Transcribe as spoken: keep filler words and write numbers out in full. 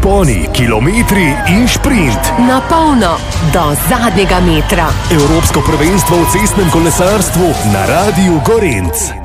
vzponi, kilometri in šprint. Na polno, do zadnjega metra. Evropsko prvenstvo v cestnem kolesarstvu na Radiu Gorenc.